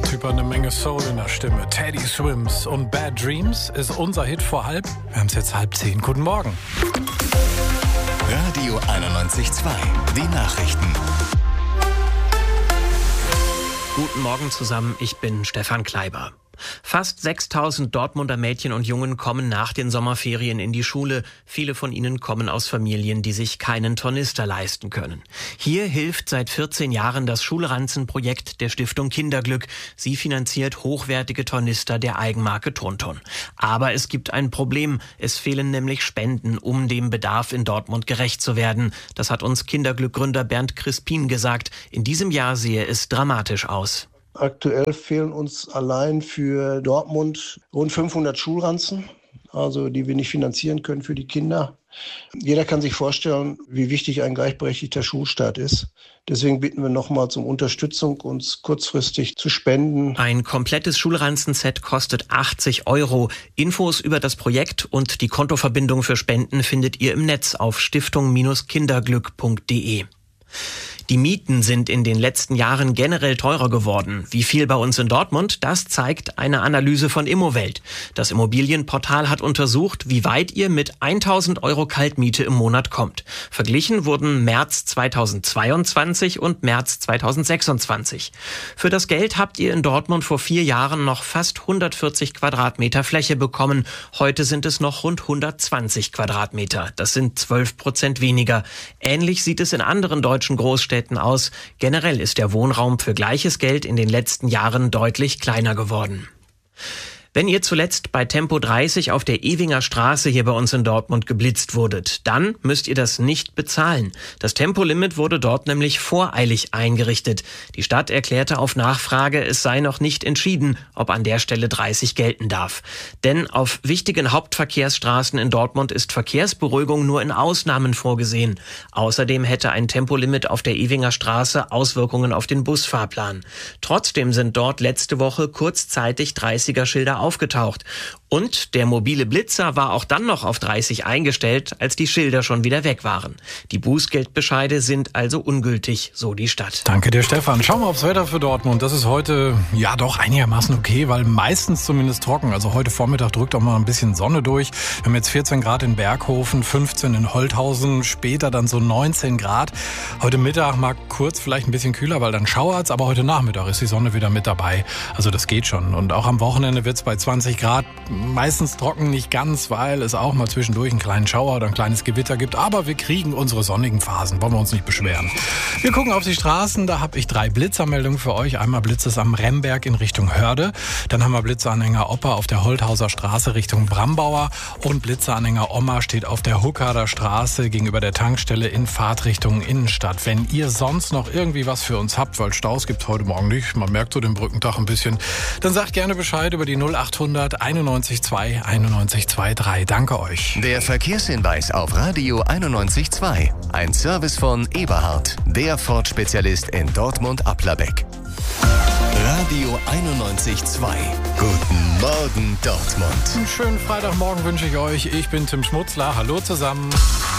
Der Typ hat eine Menge Soul in der Stimme. Teddy Swims und Bad Dreams ist unser Hit vor halb. Wir haben es jetzt 9:30. Guten Morgen. Radio 91.2, die Nachrichten. Guten Morgen zusammen, ich bin Stefan Kleiber. Fast 6.000 Dortmunder Mädchen und Jungen kommen nach den Sommerferien in die Schule. Viele von ihnen kommen aus Familien, die sich keinen Tornister leisten können. Hier hilft seit 14 Jahren das Schulranzenprojekt der Stiftung Kinderglück. Sie finanziert hochwertige Tornister der Eigenmarke Tonton. Aber es gibt ein Problem. Es fehlen nämlich Spenden, um dem Bedarf in Dortmund gerecht zu werden. Das hat uns Kinderglück-Gründer Bernd Crispin gesagt. In diesem Jahr sehe es dramatisch aus. Aktuell fehlen uns allein für Dortmund rund 500 Schulranzen, also die wir nicht finanzieren können für die Kinder. Jeder kann sich vorstellen, wie wichtig ein gleichberechtigter Schulstart ist. Deswegen bitten wir nochmals um Unterstützung, uns kurzfristig zu spenden. Ein komplettes Schulranzenset kostet 80 €. Infos über das Projekt und die Kontoverbindung für Spenden findet ihr im Netz auf stiftung-kinderglück.de. Die Mieten sind in den letzten Jahren generell teurer geworden. Wie viel bei uns in Dortmund? Das zeigt eine Analyse von Immowelt. Das Immobilienportal hat untersucht, wie weit ihr mit 1.000 € Kaltmiete im Monat kommt. Verglichen wurden März 2022 und März 2026. Für das Geld habt ihr in Dortmund vor 4 Jahren noch fast 140 Quadratmeter Fläche bekommen. Heute sind es noch rund 120 Quadratmeter. Das sind 12% weniger. Ähnlich sieht es in anderen deutschen Großstädten aus. Generell ist der Wohnraum für gleiches Geld in den letzten Jahren deutlich kleiner geworden. Wenn ihr zuletzt bei Tempo 30 auf der Ewinger Straße hier bei uns in Dortmund geblitzt wurdet, dann müsst ihr das nicht bezahlen. Das Tempolimit wurde dort nämlich voreilig eingerichtet. Die Stadt erklärte auf Nachfrage, es sei noch nicht entschieden, ob an der Stelle 30 gelten darf. Denn auf wichtigen Hauptverkehrsstraßen in Dortmund ist Verkehrsberuhigung nur in Ausnahmen vorgesehen. Außerdem hätte ein Tempolimit auf der Ewinger Straße Auswirkungen auf den Busfahrplan. Trotzdem sind dort letzte Woche kurzzeitig 30er-Schilder aufgetaucht. Und der mobile Blitzer war auch dann noch auf 30 eingestellt, als die Schilder schon wieder weg waren. Die Bußgeldbescheide sind also ungültig, so die Stadt. Danke dir, Stefan. Schauen wir aufs Wetter für Dortmund. Das ist heute ja doch einigermaßen okay, weil meistens zumindest trocken. Also heute Vormittag drückt auch mal ein bisschen Sonne durch. Wir haben jetzt 14 Grad in Berghofen, 15 in Holthausen, später dann so 19 Grad. Heute Mittag mag kurz vielleicht ein bisschen kühler, weil dann schauert's, aber heute Nachmittag ist die Sonne wieder mit dabei. Also das geht schon. Und auch am Wochenende wird's bei 20 Grad. Meistens trocken, nicht ganz, weil es auch mal zwischendurch einen kleinen Schauer oder ein kleines Gewitter gibt. Aber wir kriegen unsere sonnigen Phasen, wollen wir uns nicht beschweren. Wir gucken auf die Straßen, da habe ich 3 Blitzermeldungen für euch. Einmal Blitz ist am Remberg in Richtung Hörde. Dann haben wir Blitzeranhänger Opa auf der Holthauser Straße Richtung Brambauer. Und Blitzeranhänger Oma steht auf der Huckader Straße gegenüber der Tankstelle in Fahrtrichtung Innenstadt. Wenn ihr sonst noch irgendwie was für uns habt, weil Staus gibt heute Morgen nicht, man merkt so den Brückentag ein bisschen, dann sagt gerne Bescheid über die 0800 91 2 91 23. Danke euch. Der Verkehrshinweis auf Radio 91.2. Ein Service von Eberhard, der Ford-Spezialist in Dortmund-Applerbeck. Radio 91.2. Guten Morgen, Dortmund. Einen schönen Freitagmorgen wünsche ich euch. Ich bin Tim Schmutzler. Hallo zusammen.